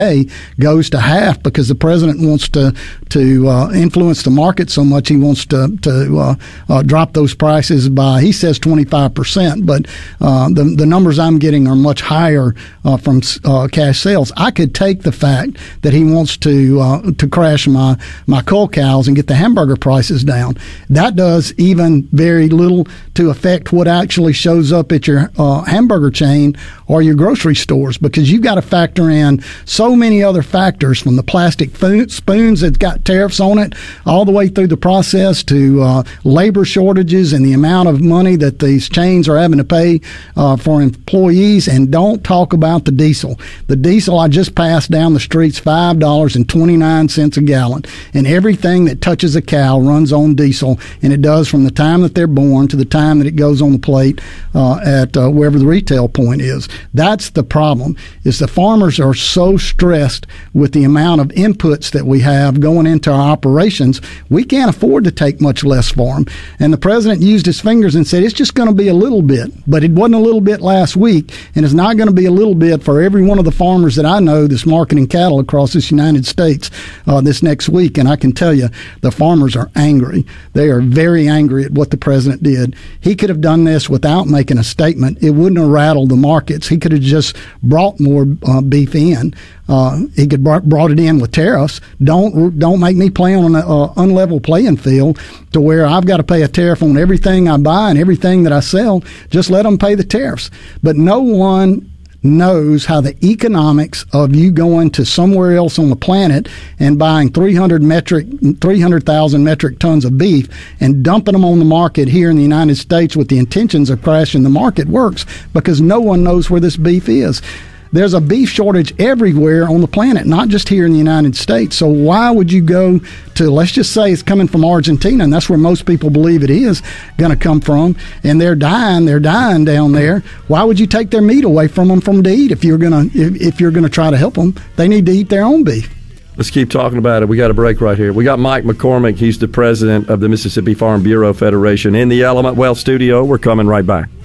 goes to half because the president wants to influence the market so much. He wants to drop those prices by, he says, 25%, but the numbers I'm getting are much higher from cash sales. I could take the fact that he wants to crash my cull cows and get the hamburger prices down. That does even very little to affect what actually shows up at your hamburger chain or your grocery stores, because you've got to factor in so many other factors, from the plastic spoons that's got tariffs on it all the way through the process to labor shortages and the amount of money that these chains are having to pay for employees. And don't talk about the diesel. The diesel I just passed down the streets, $5.29 a gallon. And everything that touches a cow runs on diesel, and it does from the time that they're born to the time that it goes on the plate at wherever the retail point is. That's the problem, is the farmers are so stressed with the amount of inputs that we have going into our operations, we can't afford to take much less for them. And the president used his fingers and said it's just going to be a little bit, but it wasn't a little bit last week, and it's not going to be a little bit for every one of the farmers that I know that's marketing cattle across this United States this next week. And I can tell you, the farmers are angry. They are very angry at what the president did. He could have done this without making a statement. It wouldn't have rattled the markets. He could have just brought more beef in. He could brought it in with tariffs. Don't make me play on an unlevel playing field to where I've got to pay a tariff on everything I buy and everything that I sell. Just let them pay the tariffs. But no one knows how the economics of you going to somewhere else on the planet and buying 300,000 metric tons of beef and dumping them on the market here in the United States with the intentions of crashing the market works, because no one knows where this beef is. There's a beef shortage everywhere on the planet, not just here in the United States. So why would you go to, let's just say it's coming from Argentina, and that's where most people believe it is going to come from, and they're dying down there. Why would you take their meat away from them to eat if you're going to try to help them? They need to eat their own beef. Let's keep talking about it. We got a break right here. We got Mike McCormick. He's the president of the Mississippi Farm Bureau Federation in the Element Wealth studio. We're coming right back.